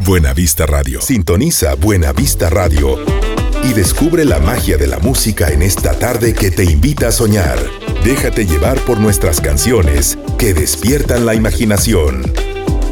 Buena Vista Radio. Sintoniza Buena Vista Radio y descubre la magia de la música en esta tarde que te invita a soñar. Déjate llevar por nuestras canciones que despiertan la imaginación.